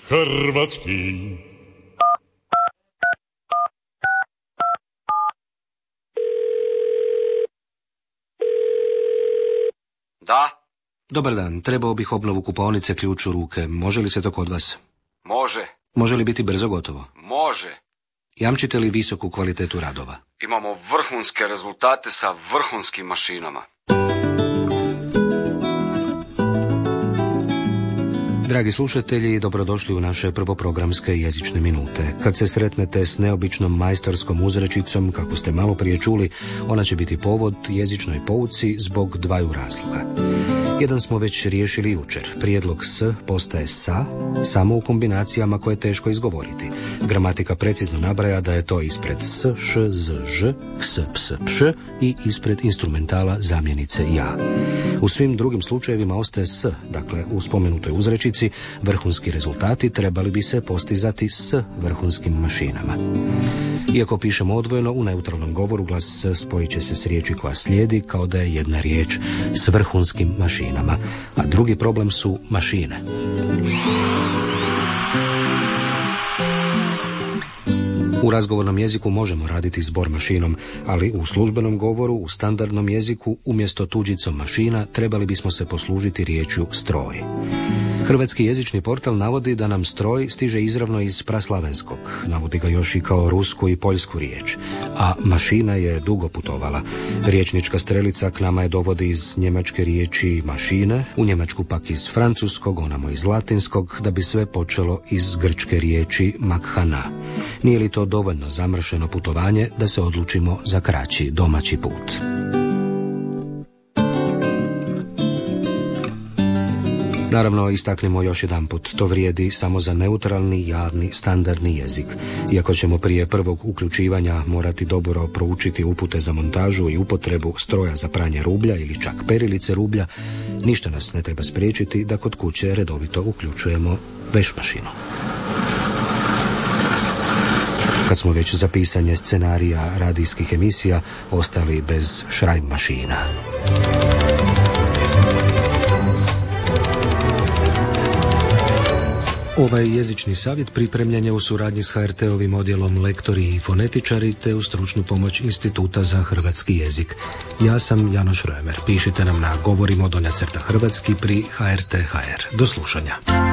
hrvatski. Da? Dobar dan, trebao bih obnovu kupaonice ključ u ruke. Može li se to kod vas? Može. Može li biti brzo gotovo? Može. Jamčite li visoku kvalitetu radova? Imamo vrhunske rezultate sa vrhunskim mašinama. Dragi slušatelji, dobrodošli u naše prvoprogramske jezične minute. Kad se sretnete s neobičnom majstorskom uzrečicom, kako ste malo prije čuli, ona će biti povod jezičnoj pouci zbog dvaju razloga. Jedan smo već riješili jučer. Prijedlog s postaje sa, samo u kombinacijama koje je teško izgovoriti. Gramatika precizno nabraja da je to ispred s, š, z, ž, ks, ps, pš i ispred instrumentala zamjenice ja. U svim drugim slučajevima ostaje s, dakle u spomenutoj uzrečici vrhunski rezultati trebali bi se postizati s vrhunskim mašinama. Iako pišemo odvojeno, u neutralnom govoru glas s spojit će se s riječi koja slijedi kao da je jedna riječ s vrhunskim mašinama, a drugi problem su mašine. U razgovornom jeziku možemo raditi zbor mašinom, ali u službenom govoru, u standardnom jeziku, umjesto tuđicom mašina, trebali bismo se poslužiti riječju stroj. Hrvatski jezični portal navodi da nam stroj stiže izravno iz praslavenskog, navodi ga još i kao rusku i poljsku riječ, a mašina je dugo putovala. Riječnička strelica k nama je dovodi iz njemačke riječi mašine, u Njemačku pak iz francuskog, onamo iz latinskog, da bi sve počelo iz grčke riječi makhana. Nije li to dovoljno zamršeno putovanje da se odlučimo za kraći domaći put? Naravno, istaknimo još jedanput, to vrijedi samo za neutralni, javni, standardni jezik. Iako ćemo prije prvog uključivanja morati dobro proučiti upute za montažu i upotrebu stroja za pranje rublja ili čak perilice rublja, ništa nas ne treba spriječiti da kod kuće redovito uključujemo veš mašinu. Kad smo već za pisanje scenarija radijskih emisija ostali bez šrajb mašina. Ovaj jezični savjet pripremljen je u suradnji s HRT-ovim odjelom Lektori i fonetičari te u stručnu pomoć Instituta za hrvatski jezik. Ja sam Janoš Römer. Pišite nam na govorimo_hrvatski pri HRT.hr. Do slušanja.